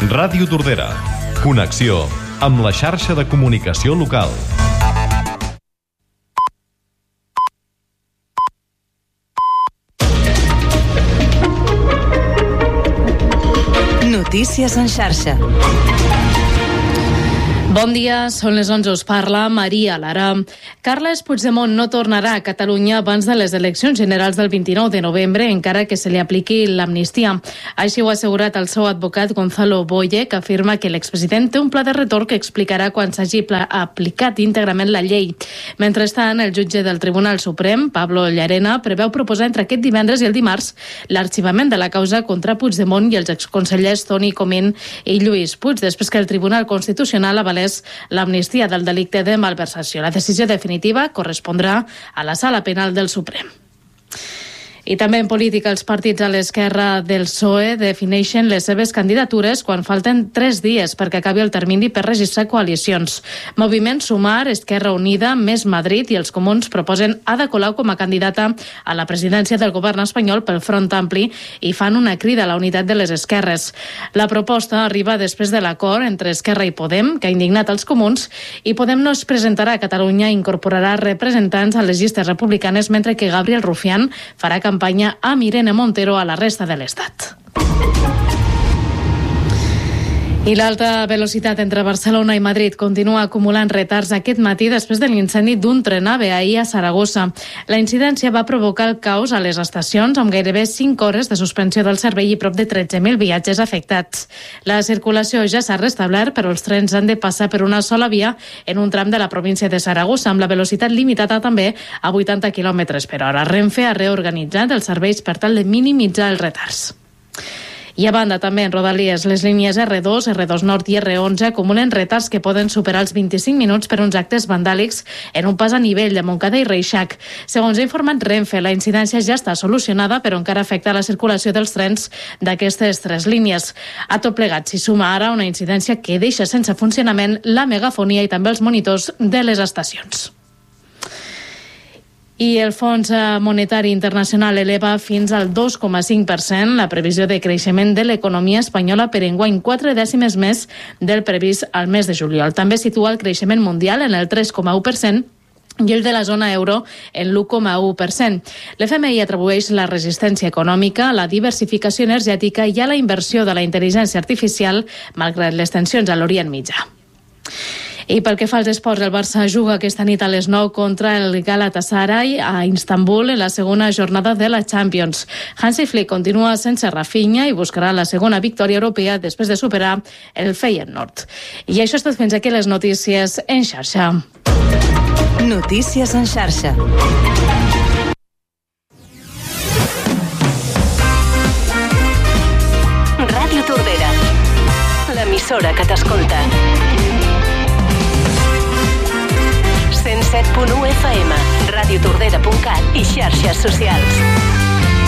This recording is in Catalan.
Ràdio Tordera. Connexió amb la xarxa de comunicació local. Notícies en xarxa. Bon dia, són les 11, us parla Maria Lara. Carles Puigdemont no tornarà a Catalunya abans de les eleccions generals del 29 de novembre, encara que se li apliqui l'amnistia. Així ho ha assegurat el seu advocat Gonzalo Boye, que afirma que l'expresident té un pla de retorn que explicarà quan s'hagi aplicat íntegrament la llei. Mentrestant, el jutge del Tribunal Suprem, Pablo Llarena, preveu proposar entre aquest divendres i el dimarts l'arxivament de la causa contra Puigdemont i els exconsellers Toni Comín i Lluís Puig, després que el Tribunal Constitucional avalés l'amnistia del delicte de malversació. La decisió definitiva correspondrà a la Sala Penal del Suprem. I també en política, els partits a l'esquerra del PSOE defineixen les seves candidatures quan falten 3 dies perquè acabi el termini per registrar coalicions. Moviment Sumar, Esquerra Unida, Més Madrid i els Comuns proposen Ada Colau com a candidata a la presidència del govern espanyol pel Front Ampli i fan una crida a la unitat de les esquerres. La proposta arriba després de l'acord entre Esquerra i Podem, que ha indignat els Comuns, i Podem no es presentarà a Catalunya i incorporarà representants a les llistes republicanes, mentre que Gabriel Rufián farà campanya amb Irene Montero a la resta de l'Estat. I l'alta velocitat entre Barcelona i Madrid continua acumulant retards aquest matí després de l'incendi d'un tren AVE ahir a Saragossa. La incidència va provocar el caos a les estacions amb gairebé 5 hores de suspensió del servei i prop de 13.000 viatges afectats. La circulació ja s'ha restablert, però els trens han de passar per una sola via en un tram de la província de Saragossa, amb la velocitat limitada també a 80 km per hora. Renfe ha reorganitzat els serveis per tal de minimitzar els retards. I a banda, també en Rodalies, les línies R2, R2 Nord i R11 acumulen retards que poden superar els 25 minuts per uns actes vandàlics en un pas a nivell de Montcada i Reixac. Segons ha informat Renfe, la incidència ja està solucionada, però encara afecta la circulació dels trens d'aquestes 3 línies. A tot plegat s'hi suma ara una incidència que deixa sense funcionament la megafonia i també els monitors de les estacions. I el Fons Monetari Internacional eleva fins al 2,5% la previsió de creixement de l'economia espanyola per enguany, 4 dècimes més del previst al mes de juliol. També situa el creixement mundial en el 3,1% i el de la zona euro en l'1,1%. L'FMI atribueix la resistència econòmica, la diversificació energètica i a la inversió de la intel·ligència artificial, malgrat les tensions a l'Orient Mitjà. I pel que fa als esports, el Barça juga aquesta nit a les 9 contra el Galatasaray a Istanbul en la segona jornada de la Champions. Hansi Flick continua sense Rafinha i buscarà la segona victòria europea després de superar el Feyenoord. I això és tot, fins aquí les notícies en xarxa. Notícies en xarxa. Ràdio Tordera, l'emissora que t'escolta. 107.1 FM, radiotordera.cat i xarxes socials.